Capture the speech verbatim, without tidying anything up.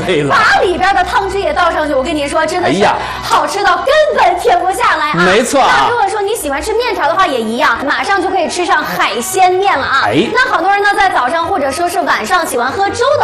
对了， 把里边的汤汁也倒上去，我跟您说，真的是哎呀好吃到根本停不下来啊！ 没错啊那如果说你喜欢吃面条的话，也一样，马上就可以吃上海鲜面了啊！ 哎那很多人呢，在早上或者说是晚上喜欢喝粥的。